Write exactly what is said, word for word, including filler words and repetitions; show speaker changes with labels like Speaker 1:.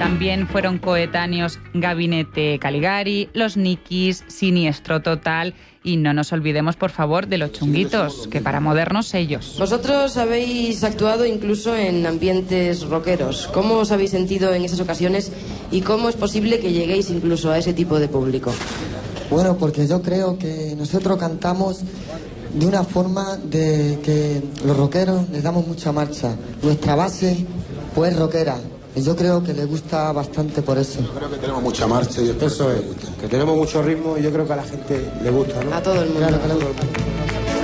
Speaker 1: También fueron coetáneos Gabinete Caligari, Los Nikis, Siniestro Total y no nos olvidemos, por favor, de Los Chunguitos, que para modernos ellos.
Speaker 2: Vosotros habéis actuado incluso en ambientes rockeros. ¿Cómo os habéis sentido en esas ocasiones y cómo es posible que lleguéis incluso a ese tipo de público?
Speaker 3: Bueno, porque yo creo que nosotros cantamos de una forma de que los rockeros les damos mucha marcha. Nuestra base, pues, rockera. Y yo creo que le gusta bastante por eso.
Speaker 4: Yo creo que tenemos mucha marcha y
Speaker 5: eso es, que tenemos mucho ritmo y yo creo que a la gente le gusta, ¿no?
Speaker 2: A todo el mundo.
Speaker 3: Claro, claro.